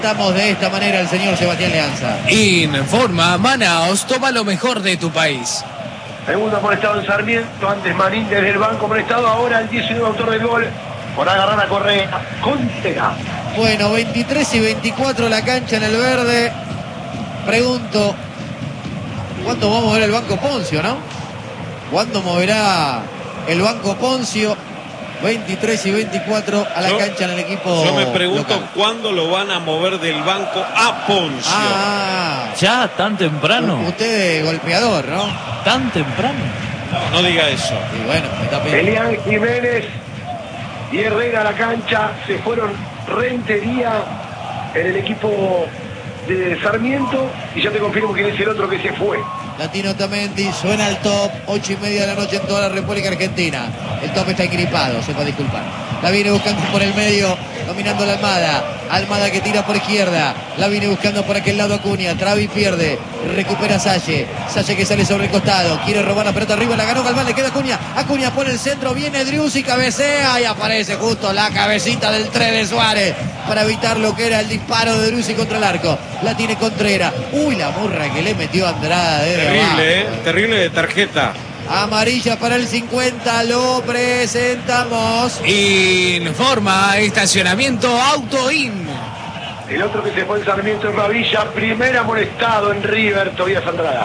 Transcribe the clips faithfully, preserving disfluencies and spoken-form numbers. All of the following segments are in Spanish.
Estamos de esta manera el señor Sebastián Leanza. Informa, Manaos, toma lo mejor de tu país. Segundo amonestado en Sarmiento, antes Manín desde el banco amonestado, ahora el diecinueve autor del gol por agarrar a Correa. Contera. Bueno, veintitrés y veinticuatro la cancha en el verde. Pregunto, ¿cuándo va a mover el banco Poncio, no? ¿Cuándo moverá el banco Poncio? veintitrés y veinticuatro a la yo, cancha en el equipo. Yo me pregunto local. cuándo lo van a mover del banco a Poncio. Ah, ya, tan temprano. Usted es golpeador, ¿no? Tan temprano. No, no diga eso. Y bueno, me está pidiendo. Elian Jiménez y Herrera a la cancha. Se fueron Rentería en el equipo de Sarmiento. Y ya te confirmo quién es el otro que se fue. Latino Tamendi, suena el top, ocho y media de la noche en toda la República Argentina. El top está engripado, se puede disculpar. La viene buscando por el medio, dominando la Almada. Almada que tira por izquierda. La viene buscando por aquel lado Acuña. Travi pierde, recupera Salle. Salle que sale sobre el costado, quiere robar la pelota arriba, la ganó Galván, le queda Acuña. Acuña por el centro, viene Driussi, cabecea y aparece justo la cabecita del tres de Suárez para evitar lo que era el disparo de Driussi contra el arco. La tiene Contreras. Uy, la murra que le metió Andrada. Terrible, eh, terrible de tarjeta. Amarilla para el cincuenta, lo presentamos. Informa, estacionamiento Autoin. El otro que se fue en Sarmiento es Mavilla, primer amonestado en River, Tobías Andrada.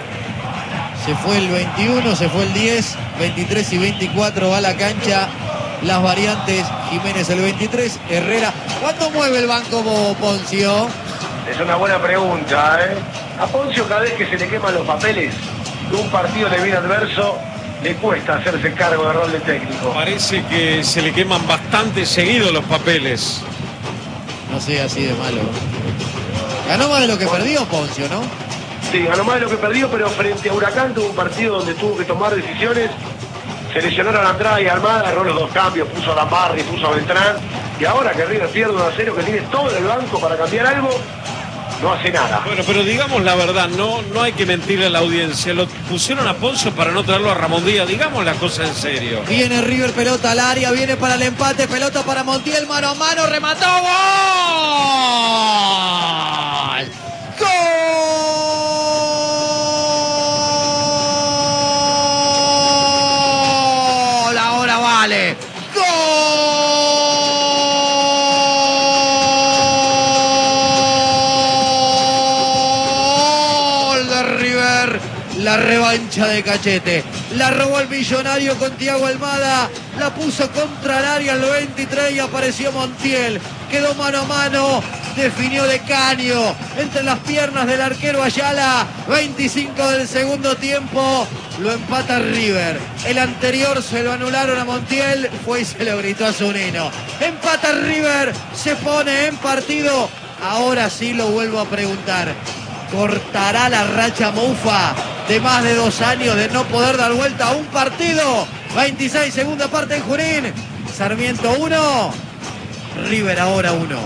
Se fue el veintiuno, se fue el diez, veintitrés y veinticuatro va a la cancha. Las variantes, Jiménez el veintitrés, Herrera. ¿Cuándo mueve el banco Poncio? Es una buena pregunta, ¿eh? A Poncio cada vez que se le queman los papeles de un partido de bien adverso, le cuesta hacerse cargo del rol de técnico. Parece que se le queman bastante seguido los papeles. No sea así de malo. Ganó más de lo que perdió Poncio, ¿no? Sí, ganó más de lo que perdió, pero frente a Huracán tuvo un partido donde tuvo que tomar decisiones. Se lesionaron a Andrada y Almada, erró los dos cambios, puso a Lambarri, puso a Beltrán. Y ahora que River pierde uno a cero, que tiene todo el banco para cambiar algo, no hace nada. Bueno, pero digamos la verdad, no, no hay que mentirle a la audiencia. Lo pusieron a Poncio para no traerlo a Ramón Díaz. Digamos las cosas en serio. Viene River, pelota al área, viene para el empate, pelota para Montiel, mano a mano, remató. ¡Gol! ¡Gol! Ahora vale. ¡Gol! La revancha de Cachete. La robó el Millonario con Thiago Almada. La puso contra el área al veintitrés y apareció Montiel. Quedó mano a mano. Definió de caño entre las piernas del arquero Ayala. veinticinco del segundo tiempo. Lo empata River. El anterior se lo anularon a Montiel. Fue y se lo gritó a Zunino. Empata River. Se pone en partido. Ahora sí lo vuelvo a preguntar. ¿Cortará la racha Mufa de más de dos años de no poder dar vuelta a un partido? veintiséis, segunda parte en Junín. Sarmiento uno, River ahora uno.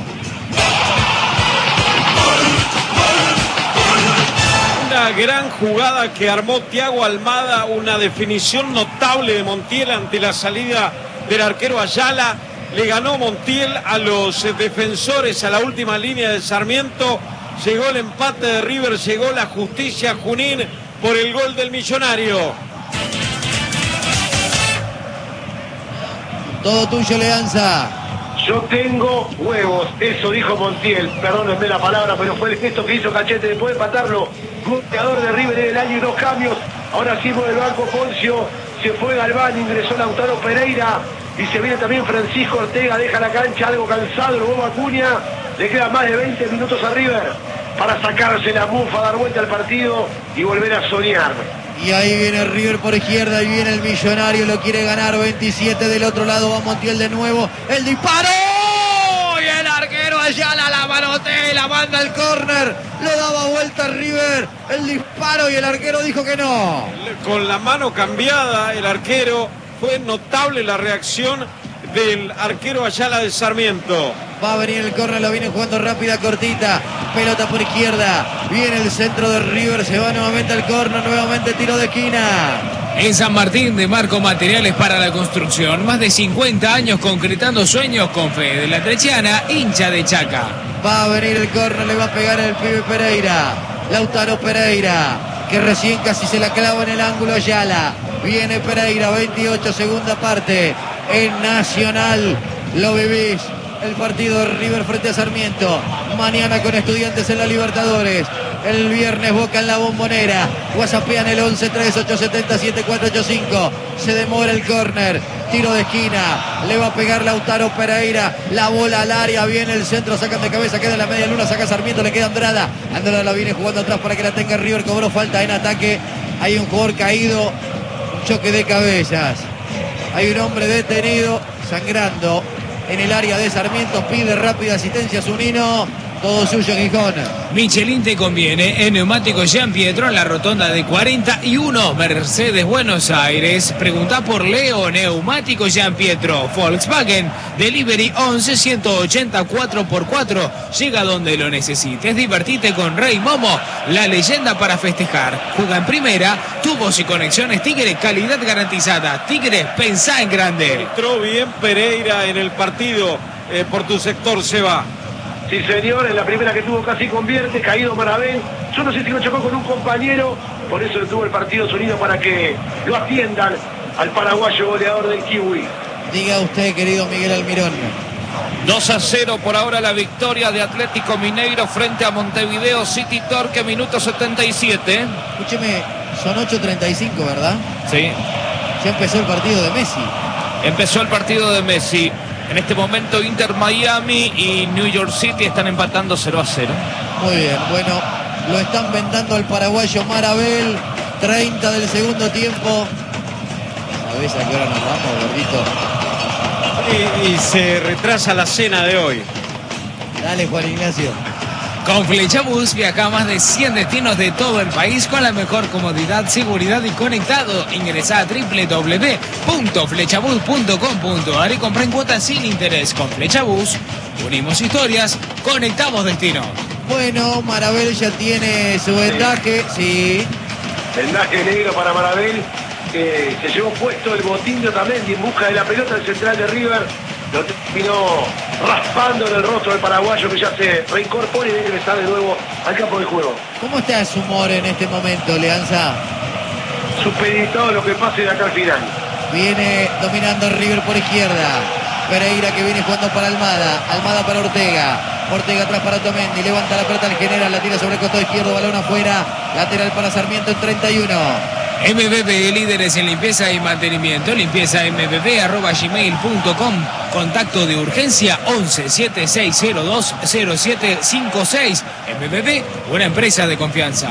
Una gran jugada que armó Thiago Almada, una definición notable de Montiel ante la salida del arquero Ayala. Le ganó Montiel a los defensores a la última línea de Sarmiento. Llegó el empate de River, llegó la justicia a Junín por el gol del Millonario. Todo tuyo, Leanza. Yo tengo huevos, eso dijo Montiel, perdónenme la palabra, pero fue el gesto que hizo Cachete después de empatarlo. Goleador de River en el año y dos cambios. Ahora sí por el banco Poncio, se fue Galván, ingresó Lautaro Pereira y se viene también Francisco Ortega, deja la cancha algo cansado, lo vuelve Acuña. Le quedan más de veinte minutos a River para sacarse la mufa, dar vuelta al partido y volver a soñar. Y ahí viene River por izquierda y viene el Millonario, lo quiere ganar. veintisiete del otro lado, va Montiel de nuevo. El disparo y el arquero Ayala la manotea, la manda al córner. Le daba vuelta a River. El disparo y el arquero dijo que no. Con la mano cambiada el arquero, fue notable la reacción del arquero Ayala de Sarmiento. Va a venir el córner, lo viene jugando rápida, cortita. Pelota por izquierda. Viene el centro de River, se va nuevamente al córner, nuevamente tiro de esquina. En San Martín de Marco Materiales para la Construcción, más de cincuenta años concretando sueños con Fede La Trechiana, hincha de Chaca. Va a venir el córner, le va a pegar el pibe Pereira. Lautaro Pereira, que recién casi se la clava en el ángulo Ayala. Viene Pereira, veintiocho, segunda parte. En Nacional lo vivís. El partido de River frente a Sarmiento. Mañana con Estudiantes en la Libertadores. El viernes Boca en la Bombonera. WhatsAppean el once tres ocho siete cero siete cuatro ocho cinco. Se demora el córner. Tiro de esquina. Le va a pegar Lautaro Pereira. La bola al área. Viene el centro. Sacan de cabeza. Queda en la media luna. Saca Sarmiento. Le queda Andrada. Andrada la viene jugando atrás para que la tenga River. Cobró falta en ataque. Hay un jugador caído. Un choque de cabezas. Hay un hombre detenido. Sangrando en el área de Sarmiento. Pide rápida asistencia Zunino. Todo suyo, Gijón. Michelin te conviene. En Neumático Jean Pietro, en la rotonda de cuarenta y uno, Mercedes, Buenos Aires. Pregunta por Leo. Neumático Jean Pietro. Volkswagen. Delivery once ciento ochenta cuatro por cuatro. Llega donde lo necesites. Divertite con Rey Momo, la leyenda para festejar. Juega en primera. Tubos y conexiones Tigre. Calidad garantizada. Tigre, pensá en grande. Entró bien Pereira en el partido. Eh, por tu sector, Seba. Sí, señor, en la primera que tuvo casi convierte, caído Marabel. Yo no sé si lo chocó con un compañero, por eso detuvo el partido Zunino para que lo atiendan al paraguayo goleador del Kiwi. Diga usted, querido Miguel Almirón. dos a cero por ahora la victoria de Atlético Mineiro frente a Montevideo City Torque, minuto setenta y siete. Escúcheme, son ocho treinta y cinco, ¿verdad? Sí. Ya empezó el partido de Messi. Empezó el partido de Messi. En este momento Inter Miami y New York City están empatando cero a cero. Muy bien, bueno, lo están vendando al paraguayo Marabel. treinta del segundo tiempo. ¿Sabés a qué hora nos vamos, gordito? Y, y se retrasa la cena de hoy. Dale, Juan Ignacio. Con Flechabús viaja a más de cien destinos de todo el país con la mejor comodidad, seguridad y conectado. Ingresa a doble u doble u doble u punto flechabús punto com punto a r y compra en cuotas sin interés. Con Flechabús unimos historias, conectamos destinos. Bueno, Marabel ya tiene su vendaje, sí. Vendaje negro para Marabel, que se llevó puesto el botín de Otamendi en busca de la pelota del central de River. Lo terminó raspando en el rostro del paraguayo, que ya se reincorpora y debe regresar de nuevo al campo de juego. ¿Cómo está su humor en este momento, Leanza? Supeditado lo que pase de acá al final. Viene dominando River por izquierda. Pereira que viene jugando para Almada. Almada para Ortega. Ortega atrás para Otamendi. Levanta la pelota al general. La tira sobre el costado izquierdo. Balón afuera. Lateral para Sarmiento en treinta y uno. M B B, líderes en limpieza y mantenimiento. Limpieza m b b arroba gmail punto com. Contacto de urgencia once siete seis cero dos cero siete cinco seis. M B B, una empresa de confianza.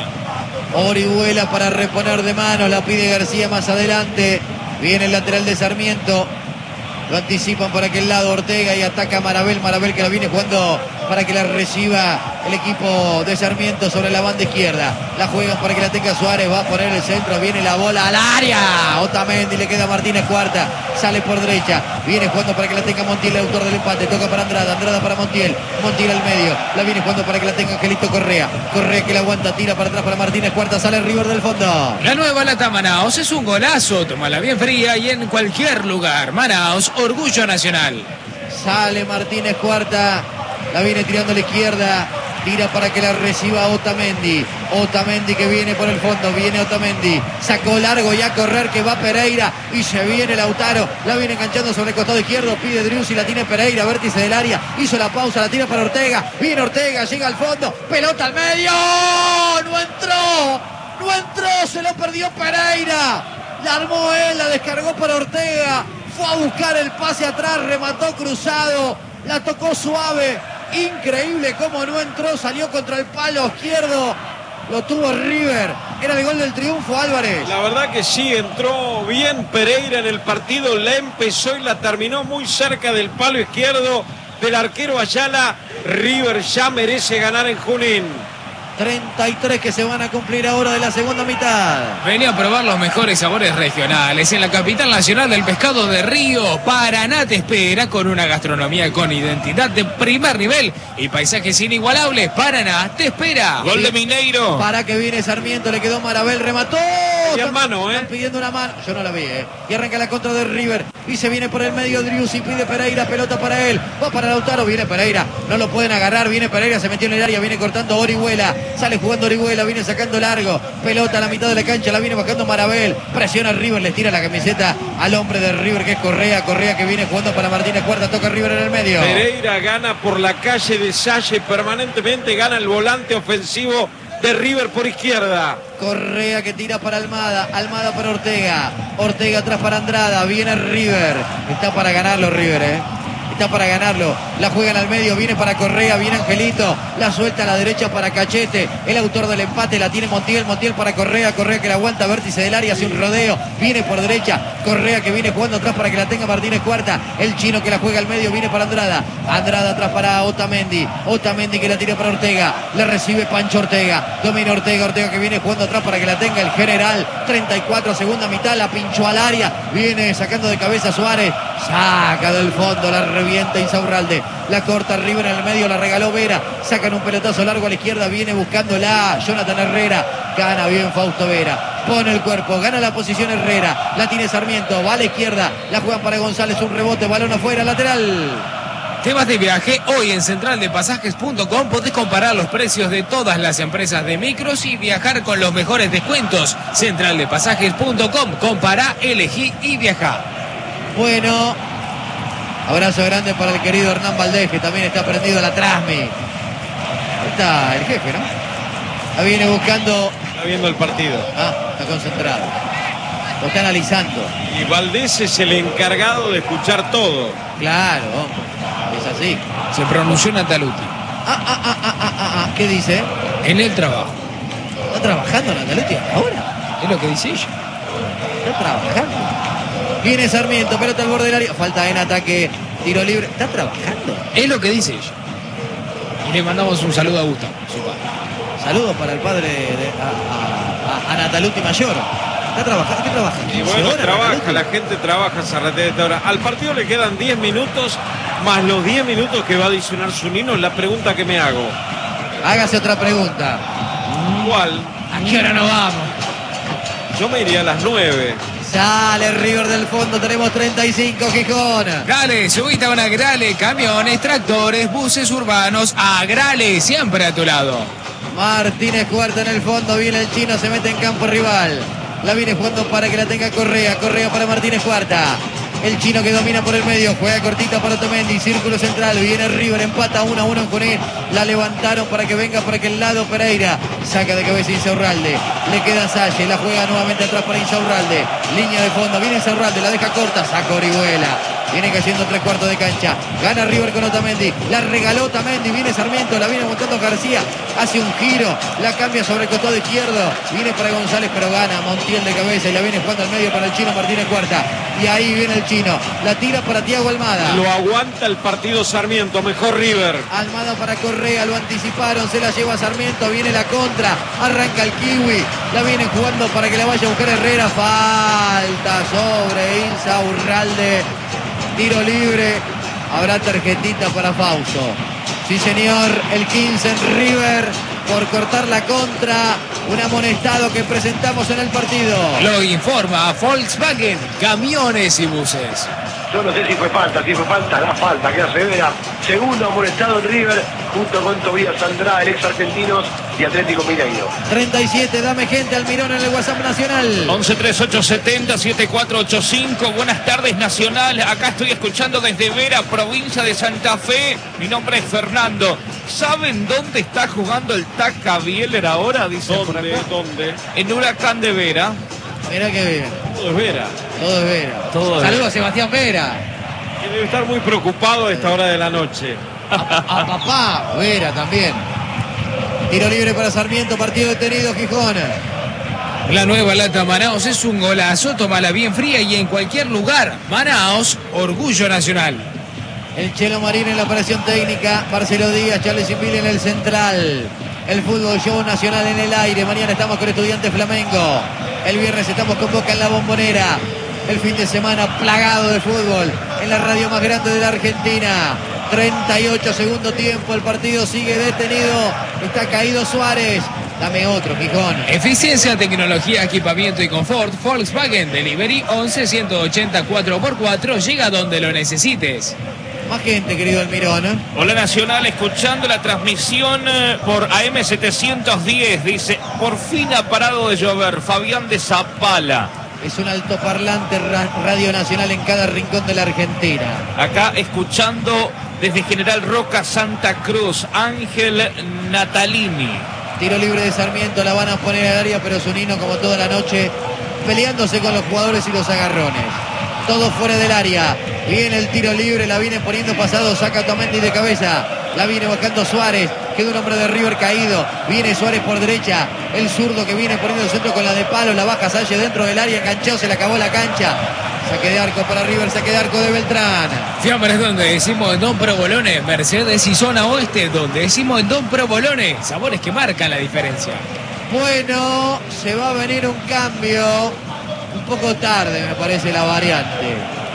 Orihuela para reponer de mano. La pide García más adelante. Viene el lateral de Sarmiento. Lo anticipan por aquel lado Ortega y ataca a Marabel. Marabel que la viene jugando para que la reciba el equipo de Sarmiento sobre la banda izquierda. La juegan para que la tenga Suárez. Va a poner el centro. Viene la bola al área. Otamendi, le queda Martínez Cuarta. Sale por derecha. Viene jugando para que la tenga Montiel, el autor del empate. Toca para Andrada. Andrada para Montiel. Montiel al medio. La viene jugando para que la tenga Angelito Correa. Correa que la aguanta. Tira para atrás para Martínez Cuarta. Sale River del fondo. La nueva lata Manaos es un golazo. Tómala bien fría y en cualquier lugar. Manaos, orgullo nacional. Sale Martínez Cuarta. La viene tirando a la izquierda. Tira para que la reciba Otamendi. Otamendi que viene por el fondo. Viene Otamendi. Sacó largo y a correr que va Pereira. Y se viene Lautaro. La viene enganchando sobre el costado izquierdo. Pide Driussi. La tiene Pereira. Vértice del área. Hizo la pausa. La tira para Ortega. Viene Ortega. Llega al fondo. Pelota al medio. No entró. No entró. Se lo perdió Pereira. La armó él. La descargó para Ortega. Fue a buscar el pase atrás. Remató cruzado. La tocó suave. Increíble cómo no entró, salió contra el palo izquierdo, lo tuvo River, era el gol del triunfo, Álvarez. La verdad que sí, entró bien Pereira en el partido, la empezó y la terminó muy cerca del palo izquierdo del arquero Ayala. River ya merece ganar en Junín. treinta y tres que se van a cumplir ahora de la segunda mitad. Venía a probar los mejores sabores regionales en la capital nacional del pescado de Río. Paraná te espera con una gastronomía con identidad de primer nivel y paisajes inigualables. Paraná te espera. Gol de Mineiro. Para que viene Sarmiento, le quedó Marabel, remató. Están, mano, ¿eh? Están pidiendo una mano. Yo no la vi, ¿eh? Y arranca la contra de River. Y se viene por el medio Driussi, pide Pereira, pelota para él. Va para Lautaro, viene Pereira. No lo pueden agarrar, viene Pereira, se metió en el área, viene cortando Orihuela. Sale jugando Orihuela, viene sacando largo. Pelota a la mitad de la cancha, la viene bajando Marabel. Presiona River, le tira la camiseta al hombre de River que es Correa. Correa que viene jugando para Martínez Cuarta, toca River en el medio. Pereira gana por la calle de Salle, permanentemente gana el volante ofensivo de River por izquierda. Correa que tira para Almada, Almada para Ortega, Ortega atrás para Andrada, viene River, está para ganarlo River, eh. Está para ganarlo, la juegan al medio, viene para Correa, viene Angelito, la suelta a la derecha para Cachete, el autor del empate la tiene Montiel, Montiel para Correa, Correa que la aguanta, vértice del área, hace un rodeo, viene por derecha, Correa que viene jugando atrás para que la tenga Martínez Cuarta, el chino que la juega al medio, viene para Andrada, Andrada atrás para Otamendi, Otamendi que la tira para Ortega, le recibe Pancho Ortega, domina Ortega, Ortega que viene jugando atrás para que la tenga el general, treinta y cuatro segunda mitad, la pinchó al área, viene sacando de cabeza Suárez, saca del fondo, la revienta Insaurralde, la corta River en el medio, la regaló Vera, sacan un pelotazo largo a la izquierda, viene buscándola Jonathan Herrera, gana bien Fausto Vera, pone el cuerpo, gana la posición Herrera, la tiene Sarmiento, va a la izquierda, la juegan para González, un rebote, balón afuera, lateral. Temas de viaje, hoy en central de pasajes punto com podés comparar los precios de todas las empresas de micros y viajar con los mejores descuentos. central de pasajes punto com, compará, elegí y viajá. Bueno, abrazo grande para el querido Hernán Valdés, que también está prendido a la Trasmi. Ahí está el jefe, ¿no? La viene buscando. Está viendo el partido. Ah, está concentrado. Lo está analizando. Y Valdés es el encargado de escuchar todo. Claro, hombre. Es así. Se pronunció Nataluti. Ah, ah, ah, ah, ah, ah, ah. ¿Qué dice? En el trabajo. ¿Está trabajando Nataluti ahora? Es lo que dice ella. Está trabajando. Viene Sarmiento, pelota al borde del área. Falta en ataque, tiro libre. ¿Está trabajando? Es lo que dice ella. Y le mandamos un saludo a Gustavo, su padre. Saludos para el padre de, a, a, a Nataluti Mayor. ¿Está trabajando? ¿Qué trabaja? Y bueno, horas, trabaja, Nataluti? la gente trabaja Zarratea de esta hora. Al partido le quedan diez minutos, más los diez minutos que va a adicionar Zunino. La pregunta que me hago. Hágase otra pregunta. ¿Cuál? ¿A qué hora nos vamos? Yo me iría a las nueve. Sale River del fondo, tenemos treinta y cinco, Gijón. Grale, subite a una Grale, camiones, tractores, buses urbanos, a Grale, siempre a tu lado. Martínez Cuarta en el fondo, viene el chino, se mete en campo rival. La viene jugando para que la tenga Correa, Correa para Martínez Cuarta. El chino que domina por el medio, juega cortita para Otamendi, círculo central, viene River, empata uno a uno en Junín, la levantaron para que venga por aquel lado Pereira, saca de cabeza Insaurralde, le queda Salle, la juega nuevamente atrás para Insaurralde, línea de fondo, viene Insaurralde, la deja corta, saca Orihuela, viene cayendo tres cuartos de cancha, gana River con Otamendi, la regaló Otamendi, viene Sarmiento, la viene montando García, hace un giro, la cambia sobre el costado izquierdo, viene para González pero gana Montiel de cabeza y la viene jugando al medio para el chino Martínez Cuarta, y ahí viene el chino, la tira para Thiago Almada. Lo aguanta el partido Sarmiento, mejor River. Almada para Correa, lo anticiparon, se la lleva Sarmiento, viene la contra, arranca el Kiwi, la viene jugando para que la vaya a buscar Herrera, falta sobre Insaurralde, tiro libre, habrá tarjetita para Fausto. Sí señor, el quince en River por cortar la contra, un amonestado que presentamos en el partido. Lo informa Volkswagen, camiones y buses. Yo no sé si fue falta, si fue falta, la falta que hace Vera. Segundo amonestado en River, junto con Tobías Andrada, el ex Argentinos y Atlético Mineiro. treinta y siete, dame gente al Mirón en el WhatsApp Nacional. once treinta y ocho setenta setenta y cuatro ochenta y cinco. Buenas tardes, Nacional. Acá estoy escuchando desde Vera, provincia de Santa Fe. Mi nombre es Fernando. ¿Saben dónde está jugando el Taca Bieler ahora? Dice por ¿Dónde? acá. ¿Dónde? En Huracán de Vera. Mirá que bien, Todo es Vera. todo es Vera. Todo es Saludos a Sebastián Vera. Que debe estar muy preocupado a esta hora de la noche. A papá, Vera también. Tiro libre para Sarmiento, partido detenido, Gijón. La nueva lata Manaos es un golazo, tómala bien fría y en cualquier lugar. Manaos, orgullo nacional. El Chelo Marín en la operación técnica. Marcelo Díaz, Charles Inville en el central. El fútbol show nacional en el aire. Mañana estamos con Estudiantes Flamengo. El viernes estamos con Boca en la Bombonera. El fin de semana plagado de fútbol en la radio más grande de la Argentina. treinta y ocho segundo tiempo. El partido sigue detenido. Está caído Suárez. Dame otro, Gijón. Eficiencia, tecnología, equipamiento y confort. Volkswagen Delivery once ciento ochenta cuatro por cuatro. Llega donde lo necesites. Más gente, querido Almirón, ¿eh? Hola Nacional, escuchando la transmisión eh, por A M setecientos diez. Dice, por fin ha parado de llover. Fabián de Zapala. Es un altoparlante ra Radio Nacional en cada rincón de la Argentina. Acá escuchando desde General Roca, Santa Cruz, Ángel Natalini. Tiro libre de Sarmiento, la van a poner al área, pero Zunino, como toda la noche, peleándose con los jugadores y los agarrones. Todo fuera del área. Viene el tiro libre, la viene poniendo pasado, saca Otamendi de cabeza. La viene buscando Suárez, queda un hombre de River caído. Viene Suárez por derecha, el zurdo que viene poniendo el centro con la de palo, la baja Salle dentro del área, enganchó, se le acabó la cancha. Saque de arco para River, saque de arco de Beltrán. Fiambres donde decimos en Don Provolone, Mercedes y zona oeste, donde decimos en Don Provolone, sabores que marcan la diferencia. Bueno, se va a venir un cambio, un poco tarde me parece la variante.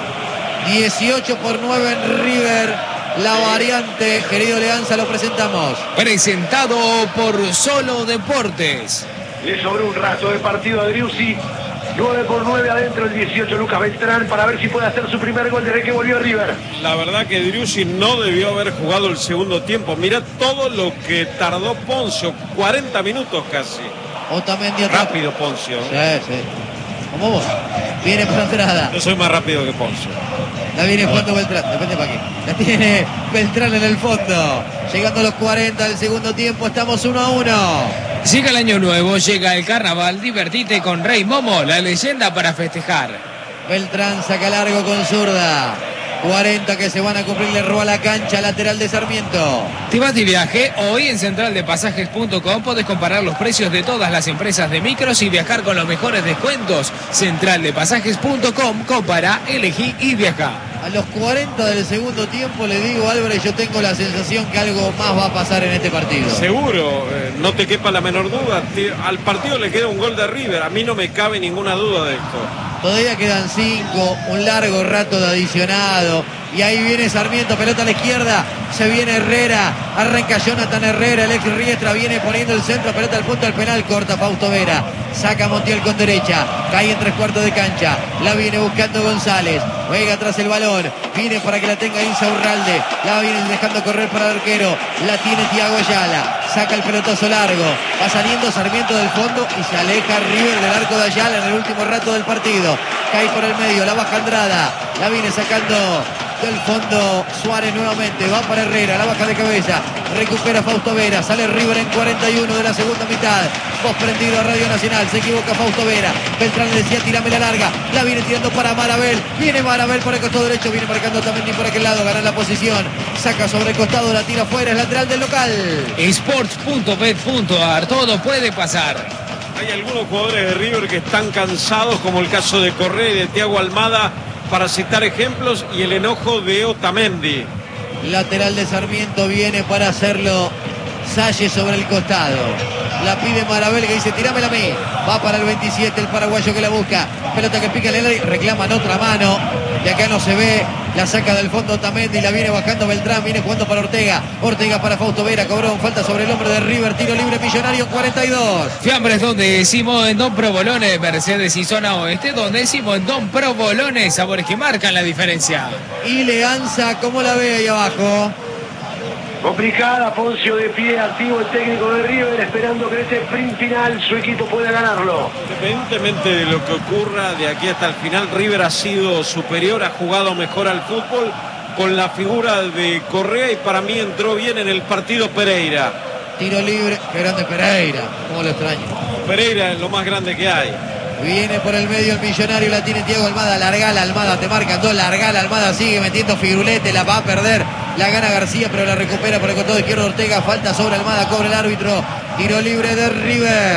dieciocho por nueve en River, la variante, querido Leanza, lo presentamos. Presentado por Solo Deportes. Le sobró un rato de partido a Driussi. nueve por nueve adentro el dieciocho Lucas Beltrán para ver si puede hacer su primer gol desde que volvió a River. La verdad que Driussi no debió haber jugado el segundo tiempo. Mirá todo lo que tardó Poncio, cuarenta minutos casi. Otamendi otra... Rápido Poncio. Sí, sí. Como vos. Viene por entrada. Yo soy más rápido que Poncio. La viene jugando Beltrán, depende para qué. La tiene Beltrán en el fondo. Llegando a los cuarenta del segundo tiempo, estamos uno a uno. Llega el año nuevo, llega el carnaval, divertite con Rey Momo, la leyenda para festejar. Beltrán saca largo con zurda. cuarenta que se van a cumplir, le roba la cancha, lateral de Sarmiento. Te vas de viaje, hoy en central de pasajes punto com podés comparar los precios de todas las empresas de micros y viajar con los mejores descuentos. central de pasajes punto com, compara, elegí y viaja. A los cuarenta del segundo tiempo le digo, Álvarez, yo tengo la sensación que algo más va a pasar en este partido. Seguro, eh, no te quepa la menor duda. Al partido le queda un gol de River, a mí no me cabe ninguna duda de esto. Todavía quedan cinco, un largo rato de adicionado. Y ahí viene Sarmiento, pelota a la izquierda. Se viene Herrera, arranca Jonathan Herrera, el ex Riestra viene poniendo el centro, pelota al punto del penal, corta Fausto Vera. Saca Montiel con derecha, cae en tres cuartos de cancha. La viene buscando González, juega atrás el balón, viene para que la tenga Insaurralde. La viene dejando correr para el arquero, la tiene Thiago Ayala. Saca el pelotazo largo, va saliendo Sarmiento del fondo y se aleja River del arco de Ayala en el último rato del partido. Cae por el medio, la baja Andrada, la viene sacando del fondo Suárez nuevamente, va para Herrera, la baja de cabeza, recupera Fausto Vera, sale River en cuarenta y uno de la segunda mitad. Voz prendido a Radio Nacional, se equivoca Fausto Vera, Beltrán le decía tirame la larga, la viene tirando para Marabel, viene Marabel por el costado derecho, viene marcando también por aquel lado, gana la posición, saca sobre el costado, la tira afuera, es lateral del local. Sports punto bet punto ar, todo puede pasar. Hay algunos jugadores de River que están cansados, como el caso de Correa y de Thiago Almada, para citar ejemplos, y el enojo de Otamendi. Lateral de Sarmiento viene para hacerlo Salle sobre el costado. La pide Marabel que dice tirámela a mí. Va para el veintisiete el paraguayo que la busca. Pelota que pica el reclaman otra mano. De acá no se ve. La saca del fondo Otamendi. La viene bajando Beltrán. Viene jugando para Ortega. Ortega para Fausto Vera. Cobró un falta sobre el hombre de River. Tiro libre Millonario cuarenta y dos. Fiambres donde decimos en Don Provolone, Mercedes y zona oeste, donde decimos en Don Provolone, sabores que marcan la diferencia. Y Leanza, ¿cómo la ve ahí abajo? Complicada, Poncio de pie, activo el técnico de River, esperando que en este sprint final su equipo pueda ganarlo. Independientemente de lo que ocurra de aquí hasta el final, River ha sido superior, ha jugado mejor al fútbol con la figura de Correa, y para mí entró bien en el partido Pereira. Tiro libre, qué grande Pereira, cómo lo extraño. Pereira es lo más grande que hay. Viene por el medio el Millonario, la tiene Thiago Almada, largala Almada, te marcan dos, largala Almada, sigue metiendo figurete, la va a perder, la gana García, pero la recupera por el costado izquierdo Ortega, falta sobre Almada, cobra el árbitro, tiro libre de River.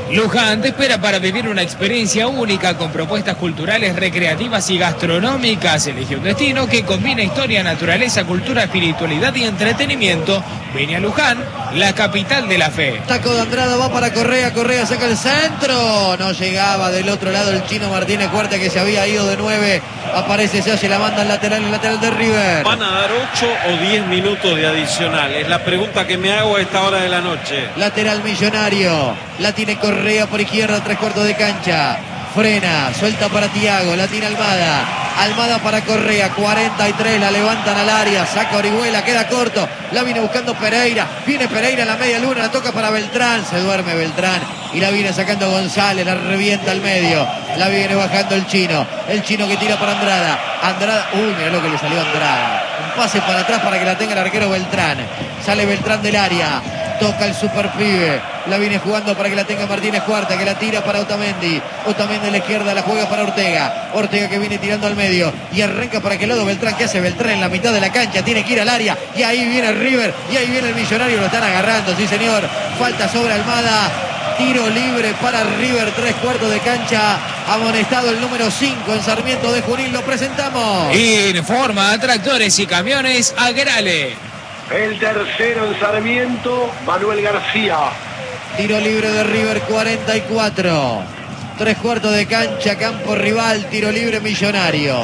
Luján te espera para vivir una experiencia única con propuestas culturales, recreativas y gastronómicas. Elige un destino que combina historia, naturaleza, cultura, espiritualidad y entretenimiento. Ven a Luján, la capital de la fe. Taco de Andrada va para Correa, Correa saca el centro. No llegaba del otro lado el chino Martínez Cuarta, que se había ido de nueve. Aparece, se hace la banda al lateral, el lateral de River. ¿Van a dar ocho o diez minutos de adicional? Es la pregunta que me hago a esta hora de la noche. Lateral Millonario. La tiene Correa por izquierda, tres cuartos de cancha. Frena, suelta para Thiago, la tiene Almada. Almada para Correa, cuarenta y tres, la levantan al área, saca Orihuela, queda corto. La viene buscando Pereira, viene Pereira en la media luna, la toca para Beltrán, se duerme Beltrán. Y la viene sacando González, la revienta al medio. La viene bajando el chino, el chino que tira para Andrada. Andrada, uy, mira lo que le salió a Andrada. Un pase para atrás para que la tenga el arquero Beltrán. Sale Beltrán del área. Toca el super pibe. La viene jugando para que la tenga Martínez Cuarta, que la tira para Otamendi. Otamendi a la izquierda, la juega para Ortega. Ortega que viene tirando al medio. Y arranca para aquel lado Beltrán. ¿Qué hace Beltrán en la mitad de la cancha? Tiene que ir al área. Y ahí viene River. Y ahí viene el Millonario. Lo están agarrando, sí señor. Falta sobre Almada. Tiro libre para River, tres cuartos de cancha. Amonestado el número cinco en Sarmiento de Junín. Lo presentamos. Informa Tractores y Camiones Agrale. El tercero en Sarmiento, Manuel García. Tiro libre de River, cuarenta y cuatro. Tres cuartos de cancha, campo rival, tiro libre Millonario.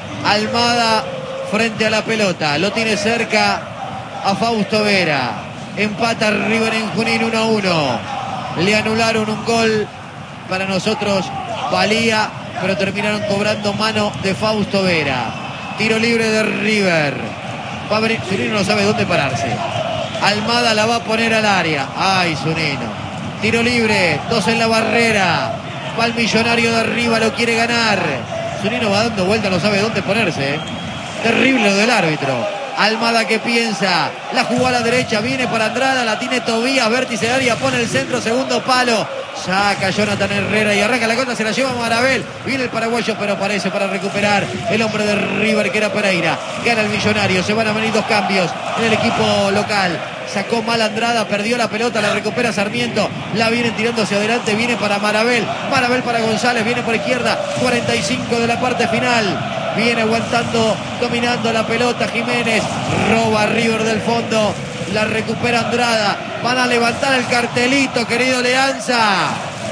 Almada frente a la pelota. Lo tiene cerca a Fausto Vera. Empata River en Junín uno a uno. Le anularon un gol. Para nosotros valía, pero terminaron cobrando mano de Fausto Vera. Tiro libre de River. Zunino no sabe dónde pararse. Almada la va a poner al área. Ay, Zunino. Tiro libre, dos en la barrera. Va el Millonario de arriba, lo quiere ganar. Zunino va dando vuelta, no sabe dónde ponerse. Terrible lo del árbitro. Almada que piensa, la jugó a la derecha, viene para Andrada, la tiene Tobías, vértice de área, pone el centro, segundo palo. Saca Jonathan Herrera y arranca la contra, se la lleva Marabel. Viene el paraguayo, pero aparece para recuperar el hombre de River, que era Pereira. Gana el Millonario, se van a venir dos cambios en el equipo local. Sacó mal Andrada, perdió la pelota, la recupera Sarmiento. La vienen tirando hacia adelante, viene para Marabel. Marabel para González, viene por izquierda. cuarenta y cinco de la parte final. Viene aguantando, dominando la pelota Jiménez. Roba River del fondo. La recupera Andrada. Van a levantar el cartelito, querido Leanza.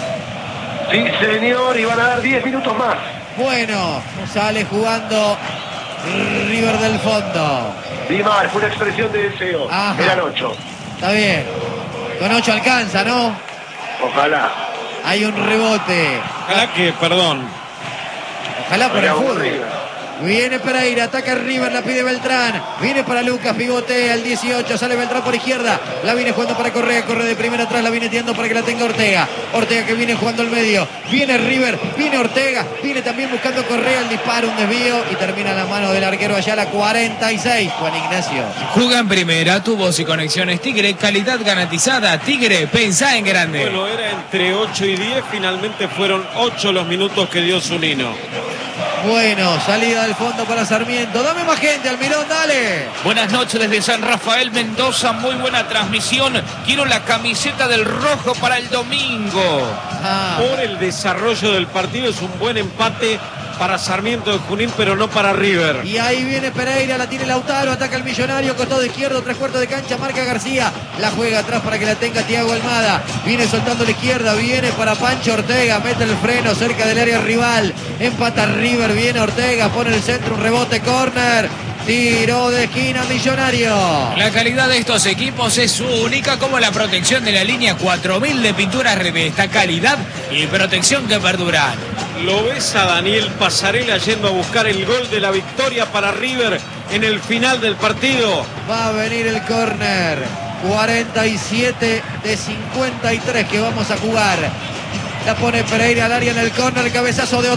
Sí, señor, y van a dar diez minutos más. Bueno, sale jugando River del fondo. Dimar, fue una expresión de deseo. Ajá. Eran ocho. Está bien. Con ocho alcanza, ¿no? Ojalá. Hay un rebote. Ojalá que, perdón. Ojalá para el Ojalá, fútbol. River. Viene Pereira, ataca River, la pide Beltrán. Viene para Lucas, pivotea el dieciocho, sale Beltrán por izquierda. La viene jugando para Correa, corre de primera atrás, la viene tirando para que la tenga Ortega. Ortega que viene jugando al medio. Viene River, viene Ortega, viene también buscando Correa, el disparo, un desvío y termina la mano del arquero Ayala, cuarenta y seis. Juan Ignacio. Juega en primera, tubos y conexiones Tigre, calidad garantizada. Tigre, pensá en grande. Bueno, era entre ocho y diez, finalmente fueron ocho los minutos que dio Zunino. Bueno, salida del fondo para Sarmiento. Dame más gente, Almirón, dale. Buenas noches desde San Rafael, Mendoza. Muy buena transmisión. Quiero la camiseta del rojo para el domingo. Ah, Por el desarrollo del partido es un buen empate para Sarmiento de Junín, pero no para River. y ahí viene Pereira, la tiene Lautaro, ataca el Millonario, costado izquierdo, tres cuartos de cancha, marca García, la juega atrás para que la tenga Thiago Almada, viene soltando la izquierda, viene para Pancho Ortega, mete el freno cerca del área rival, empata River, viene Ortega, pone el centro, un rebote, córner, tiro de esquina Millonario. La calidad de estos equipos es única, como la protección de la línea cuatro mil de pinturas Revesta, calidad y protección que perduran. Lo ves a Daniel Pasarela yendo a buscar el gol de la victoria para River en el final del partido. Va a venir el córner, cuarenta y siete de cincuenta y tres que vamos a jugar. La pone Pereira al área en el córner, el cabezazo de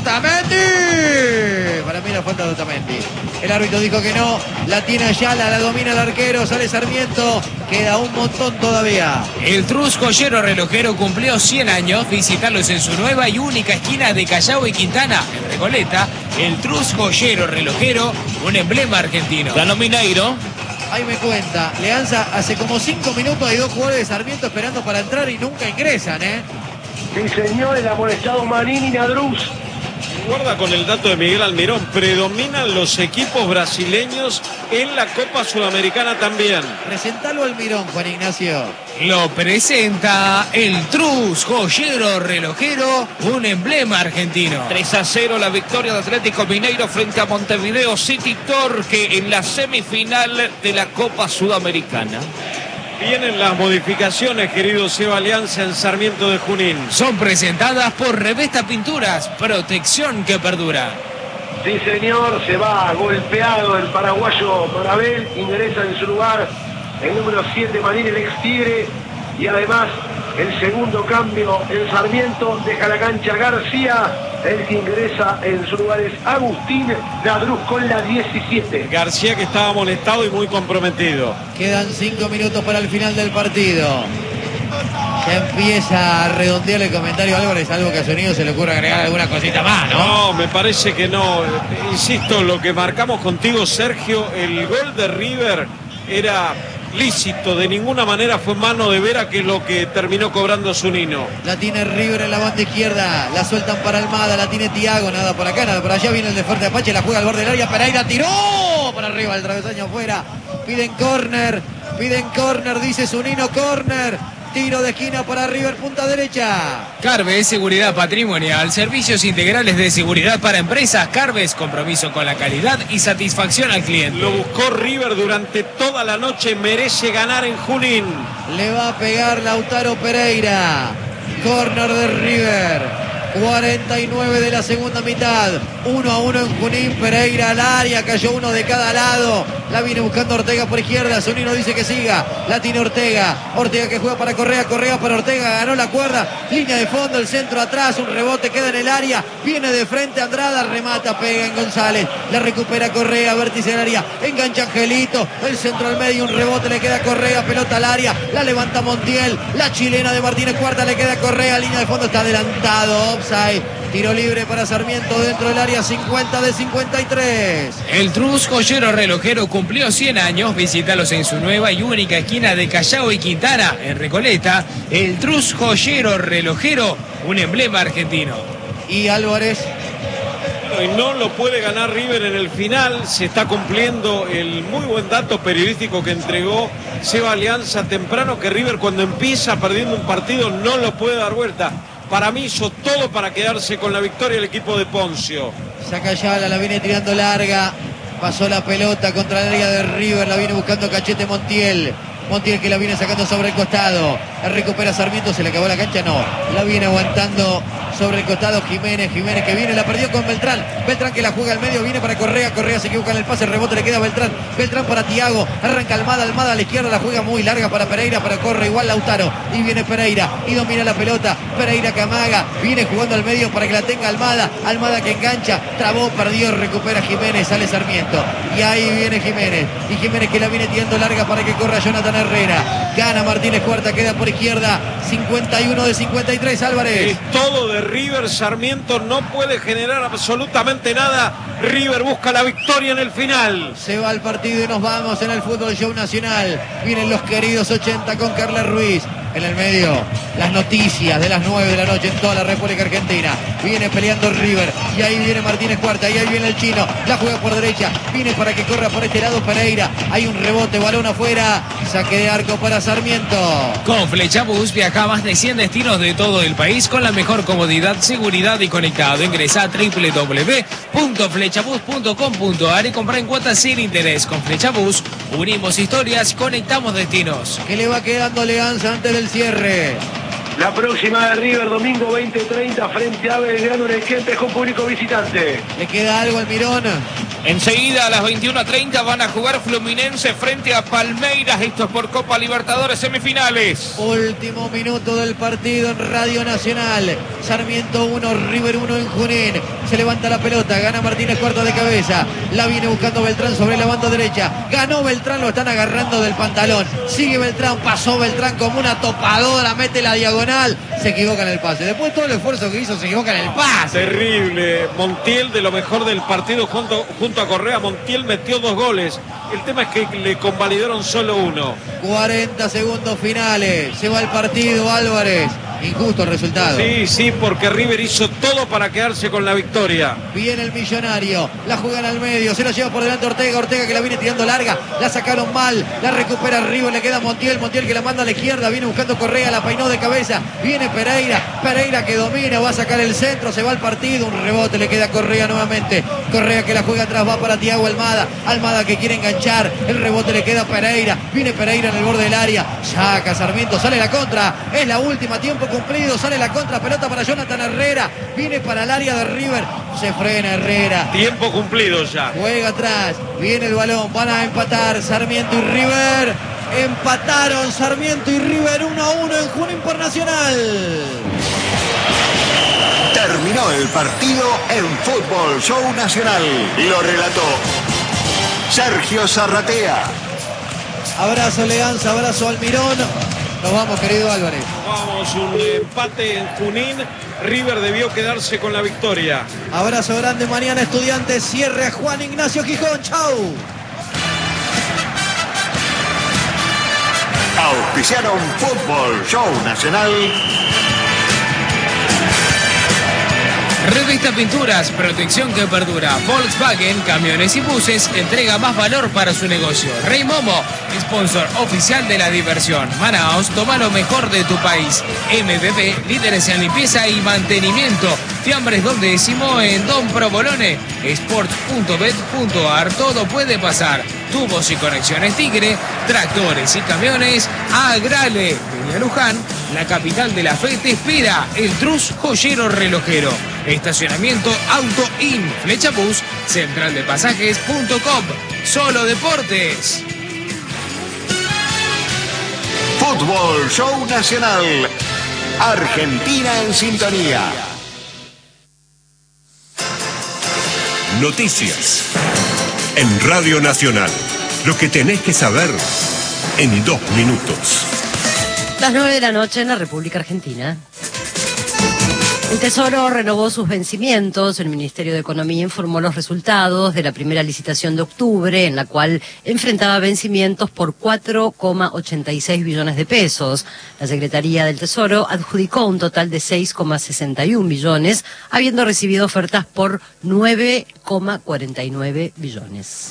Otamendi. Para mí la falta de Otamendi. El árbitro dijo que no, la tiene Ayala, la domina el arquero, sale Sarmiento, queda un montón todavía. El Trus Joyero Relojero cumplió cien años. Visitarlos en su nueva y única esquina de Callao y Quintana, en Recoleta. El Trus Joyero Relojero, un emblema argentino. Ganó Mineiro. Ahí me cuenta, Leanza, hace como cinco minutos hay dos jugadores de Sarmiento esperando para entrar y nunca ingresan, ¿eh? Sí, señor, el amonestado Manini Nadruz. Guarda con el dato de Miguel Almirón, predominan los equipos brasileños en la Copa Sudamericana también. Presentalo Almirón, Juan Ignacio. Lo presenta el Trus, joyero relojero, un emblema argentino. tres a cero la victoria de Atlético Mineiro frente a Montevideo City Torque en la semifinal de la Copa Sudamericana. Vienen las modificaciones, querido Seba Alianza, en Sarmiento de Junín. Son presentadas por Revesta Pinturas, protección que perdura. Sí, señor, se va golpeado el paraguayo Marabel, ingresa en su lugar el número siete, Manini, el ex Tigre, y además el segundo cambio en Sarmiento, deja la cancha García, el que ingresa en su lugar es Agustín Nadruz con la diecisiete. García, que estaba molestado y muy comprometido. Quedan cinco minutos para el final del partido. Ya empieza a redondear el comentario Álvarez, algo que a Sonido se le ocurre agregar alguna cosita más, ¿no? No, me parece que no. Insisto, lo que marcamos contigo, Sergio, el gol de River era lícito, de ninguna manera fue mano de Vera, que es lo que terminó cobrando Zunino. La tiene River en la banda izquierda, la sueltan para Almada, la tiene Thiago, nada por acá, nada por allá, viene el de Fuerte Apache, la juega al borde del área, Pereira tiró para arriba, el travesaño afuera, piden córner, piden córner, dice Zunino, córner. Tiro de esquina para River, punta derecha. Carves, seguridad patrimonial, servicios integrales de seguridad para empresas. Carves, compromiso con la calidad y satisfacción al cliente. Lo buscó River durante toda la noche, merece ganar en Junín. Le va a pegar Lautaro Pereira. Córner de River. cuarenta y nueve de la segunda mitad. uno a uno en Junín. Pereira al área. Cayó uno de cada lado. La viene buscando Ortega por izquierda. Zunino dice que siga. La tiene Ortega. Ortega que juega para Correa. Correa para Ortega. Ganó la cuerda. Línea de fondo. El centro atrás. Un rebote queda en el área. Viene de frente Andrada. Remata. Pega en González. La recupera Correa. Vértice del área. Engancha Angelito. El centro al medio. Un rebote le queda a Correa. Pelota al área. La levanta Montiel. La chilena de Martínez Cuarta le queda a Correa. Línea de fondo. Está adelantado. Tiro libre para Sarmiento dentro del área, cincuenta de cincuenta y tres. El Trus joyero relojero cumplió cien años. Visítalos en su nueva y única esquina de Callao y Quintana, en Recoleta. El Trus joyero relojero, un emblema argentino. Y Álvarez. Y no lo puede ganar River en el final. Se está cumpliendo el muy buen dato periodístico que entregó Seba Alianza temprano, que River cuando empieza perdiendo un partido no lo puede dar vuelta. Para mí hizo todo para quedarse con la victoria el equipo de Poncio. Saca Yala, la viene tirando larga. Pasó la pelota contra la área de River. La viene buscando Cachete Montiel. Montiel que la viene sacando sobre el costado. La recupera Sarmiento. ¿Se le acabó la cancha? No. La viene aguantando sobre el costado Jiménez. Jiménez que viene. La perdió con Beltrán. Beltrán que la juega al medio. Viene para Correa. Correa se equivoca en el pase. El rebote le queda a Beltrán. Beltrán para Thiago. Arranca Almada. Almada a la izquierda. La juega muy larga para Pereira. Pero corre igual Lautaro. Y viene Pereira. Y domina la pelota. Pereira que amaga. Viene jugando al medio para que la tenga Almada. Almada que engancha. Trabó. Perdió. Recupera Jiménez. Sale Sarmiento. Y ahí viene Jiménez. Y Jiménez que la viene tirando larga para que corra Jonathan Herrera. Gana Martínez Cuarta. Queda por izquierda. cincuenta y uno de cincuenta y tres. Álvarez. Es todo de River. Sarmiento no puede generar absolutamente nada. River busca la victoria en el final. Se va el partido y nos vamos en el Fútbol Show Nacional. Vienen los queridos ochenta con Carla Ruiz. En el medio, las noticias de las nueve de la noche en toda la República Argentina. Viene peleando River. Y ahí viene Martínez Cuarta. Y ahí viene el chino. La juega por derecha. Viene para que corra por este lado Pereira. Hay un rebote, balón afuera. Saque de arco para Sarmiento. Con Flechabús viaja a más de cien destinos de todo el país con la mejor comodidad, seguridad y conectado. Ingresa a doble u doble u doble u punto flechabús punto com punto a r y compra en cuotas sin interés. Con Flechabús unimos historias, conectamos destinos. Que le va quedando Leganza antes del cierre. La próxima de River, domingo veinte treinta, frente a Belgrano en el Kempes con público visitante. ¿Le queda algo al Mirón? Enseguida a las veintiuna treinta van a jugar Fluminense frente a Palmeiras. Esto es por Copa Libertadores semifinales. Último minuto del partido en Radio Nacional. Sarmiento uno, River uno en Junín. Se levanta la pelota, gana Martínez Cuarta de cabeza. La viene buscando Beltrán sobre la banda derecha. Ganó Beltrán, lo están agarrando del pantalón. Sigue Beltrán, pasó Beltrán como una topadora, mete la diagonal. Se equivoca en el pase. Después todo el esfuerzo que hizo se equivoca en el pase. Terrible. Montiel, de lo mejor del partido junto, junto a Correa. Montiel metió dos goles. El tema es que le convalidaron solo uno. cuarenta segundos finales. Se va el partido, Álvarez. Injusto el resultado. Sí, sí, porque River hizo todo para quedarse con la victoria. Viene el Millonario, la juegan al medio, se la lleva por delante Ortega, Ortega que la viene tirando larga, la sacaron mal, la recupera River, le queda Montiel, Montiel que la manda a la izquierda, viene buscando Correa, la peinó de cabeza, viene Pereira, Pereira que domina, va a sacar el centro, se va al partido, un rebote, le queda Correa nuevamente, Correa que la juega atrás, va para Thiago Almada, Almada que quiere enganchar, el rebote le queda a Pereira, viene Pereira en el borde del área, saca Sarmiento, sale la contra, es la última, tiempo cumplido, sale la contra, pelota para Jonathan Herrera, viene para el área de River, se frena Herrera. Tiempo cumplido ya. Juega atrás, viene el balón, van a empatar Sarmiento y River. Empataron Sarmiento y River uno a uno en Junín por Nacional. Terminó el partido en Fútbol Show Nacional. Lo relató Sergio Zarratea. Abrazo Leganza, abrazo Almirón. Nos vamos, querido Álvarez. Vamos, un empate en Junín. River debió quedarse con la victoria. Abrazo grande, mañana Estudiantes cierre a Juan Ignacio Gijón. Chau. Auspiciaron Fútbol Show Nacional. Revista Pinturas, protección que perdura. Volkswagen, camiones y buses, entrega más valor para su negocio. Rey Momo, sponsor oficial de la diversión. Manaos, toma lo mejor de tu país. M B B, líderes en limpieza y mantenimiento. Fiambres Don Décimo en Don Provolone. Sport punto bet punto ar, todo puede pasar. Tubos y conexiones Tigre, tractores y camiones, Agrale. Peña Luján, la capital de la fe te espera. El Trus Joyero Relojero. Estacionamiento Auto In, Flecha Bus, central de pasajes punto com. Solo Deportes. Fútbol Show Nacional. Argentina en sintonía. Noticias en Radio Nacional. Lo que tenés que saber en dos minutos. Las nueve de la noche en la República Argentina. El Tesoro renovó sus vencimientos. El Ministerio de Economía informó los resultados de la primera licitación de octubre, en la cual enfrentaba vencimientos por cuatro coma ochenta y seis billones de pesos. La Secretaría del Tesoro adjudicó un total de seis coma sesenta y un billones, habiendo recibido ofertas por nueve coma cuarenta y nueve billones.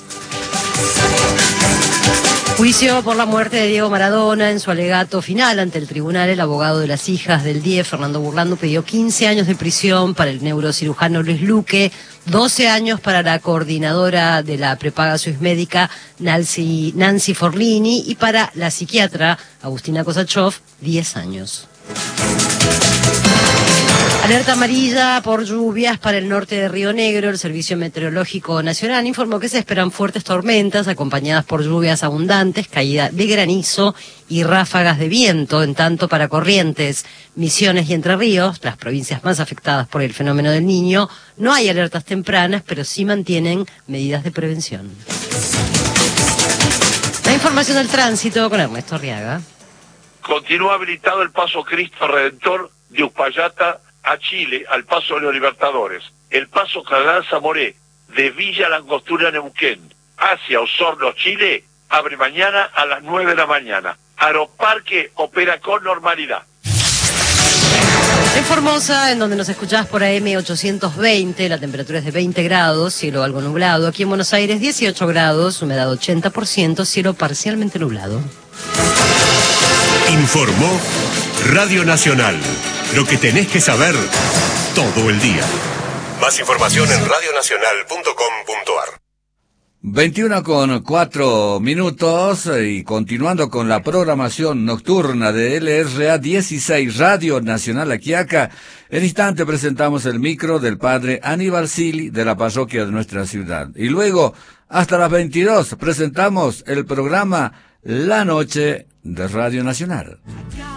Juicio por la muerte de Diego Maradona. En su alegato final ante el tribunal, el abogado de las hijas del D I E, Fernando Burlando, pidió quince años de prisión para el neurocirujano Luis Luque, doce años para la coordinadora de la prepaga Suizmédica, Nancy, Nancy Forlini, y para la psiquiatra Agustina Kosachov, diez años. Alerta amarilla por lluvias para el norte de Río Negro. El Servicio Meteorológico Nacional informó que se esperan fuertes tormentas acompañadas por lluvias abundantes, caída de granizo y ráfagas de viento. En tanto, para Corrientes, Misiones y Entre Ríos, las provincias más afectadas por el fenómeno del Niño, no hay alertas tempranas, pero sí mantienen medidas de prevención. La información del tránsito con Ernesto Arriaga. Continúa habilitado el paso Cristo Redentor de Uspallata a Chile, al paso de los Libertadores. El paso Cardenal Zamoré de Villa Langostura Neuquén hacia Osorno, Chile, abre mañana a las nueve de la mañana. Aeroparque opera con normalidad. En Formosa, en donde nos escuchás por A M ochocientos veinte, la temperatura es de veinte grados, cielo algo nublado. Aquí en Buenos Aires, dieciocho grados, humedad ochenta por ciento, cielo parcialmente nublado. Informó Radio Nacional. Lo que tenés que saber todo el día. Más información en radio nacional punto com punto ar. veintiuno con cuatro minutos y continuando con la programación nocturna de L R A dieciséis Radio Nacional Aquiaca, en instante presentamos el micro del padre Aníbal Sili de la parroquia de nuestra ciudad. Y luego, hasta las veintidós, presentamos el programa La Noche de Radio Nacional.